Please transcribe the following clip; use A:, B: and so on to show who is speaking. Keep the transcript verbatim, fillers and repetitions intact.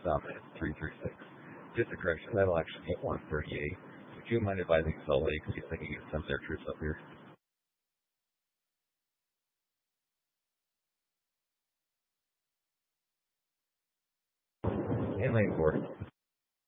A: South at three three six. Just a correction, that'll actually hit one thirty-eight. Would you mind advising Salt Lake if you think you can send their troops up here? And lane four.